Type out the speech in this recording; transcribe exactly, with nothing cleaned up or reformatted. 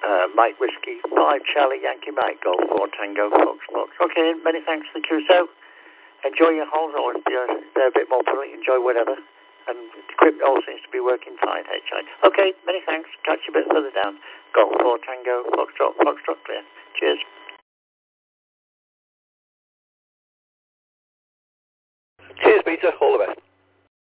uh, Mike Whiskey, five Charlie Yankee Mike, Golf four Tango Fox Fox. Okay, many thanks to the Crusoe. Enjoy your holes, or if you're they're a bit more brilliant, enjoy whatever. And the equipment all seems to be working fine, H I. Okay, many thanks. Catch you a bit further down. Golf four Tango Foxtrot, Foxtrot clear. Cheers. Cheers, Peter. All the best.